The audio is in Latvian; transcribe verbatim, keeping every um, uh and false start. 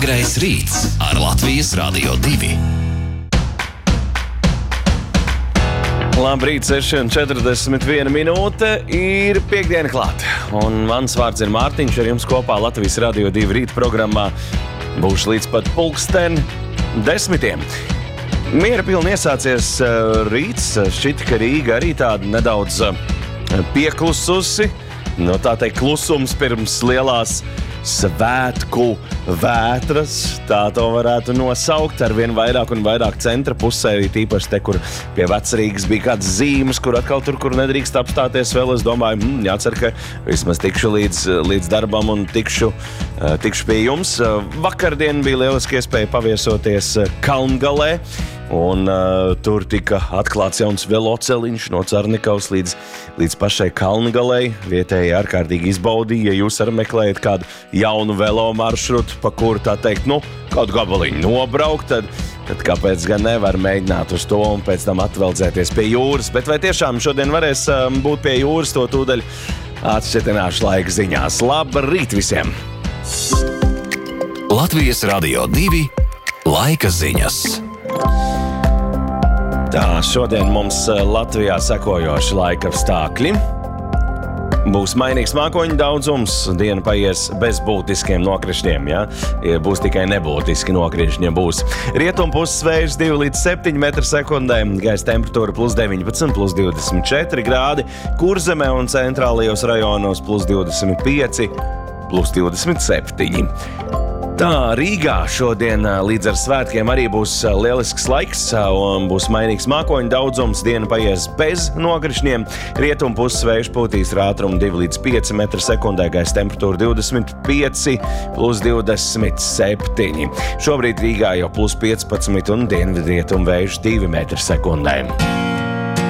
Agrais rīts ar Latvijas Radio divi. Labrīt, seši un četrdesmit viena minūte, ir piekdiena klāt. Un mans vārds ir Mārtiņš, ar jums kopā Latvijas Radio divi rīta programmā. Būšu līdz pat pulksten desmitiem. Miera pilni iesācies rīts, šķita, ka Rīga arī tāda nedaudz pieklususi. No tā teikt, klusums pirms lielās svētku vētras, tā to varētu nosaukt, ar vien vairāk un vairāk centra pusē, tīpaši te, kur pie Vecrīgas bija kāds zīmes, kur atkal tur, kur nedrīkst apstāties vēl. Es domāju, mm, jācer, ka vismaz tikšu līdz, līdz darbam un tikšu, tikšu pie jums. Vakardien bija lieliski iespēja paviesoties Kalngalē, un uh, tur tika atklāts jauns veloceliņš no Carnikavas līdz, līdz pašai Kalngalei. Vietēji ārkārtīgi izbaudīja, ja jūs arī meklējat kādu jaunu velo maršrutu, pa kuru tā teikt, nu, kādu gabaliņu nobraukt, tad, tad kāpēc gan nevar mēģināt uz to un pēc tam atveldzēties pie jūras. Bet vai tiešām šodien varēs um, būt pie jūras, to tūdaļ atšķetināšu laika ziņās. Labrīt visiem! Latvijas Radio divi laika ziņas. Tā, šodien mums Latvijā sekojoši laika apstākļi. Būs mainīgs mākoņu daudzums, diena paies bez būtiskiem nokrišņiem, ja? Būs tikai nebūtiski nokrišņi, būs. Rietumpuses vējš divi līdz septiņi metri sekundē, gaisa temperatūra plus deviņpadsmit, plus divdesmit četri grādi, Kurzemē un centrālajos rajonos plus divdesmit pieci, plus divdesmit septiņi. Tā, Rīgā šodien līdz ar svētkiem arī būs lielisks laiks un būs mainīgs mākoņu daudzums, diena paies bez nokrišņiem, rietumpuses vējš pūtīs ar ātrumu divi līdz pieci metri sekundē, gaisa temperatūra divdesmit pieci, plus divdesmit septiņi. Šobrīd Rīgā jau plus piecpadsmit un dienvidrietumu vējš divi metri sekundē.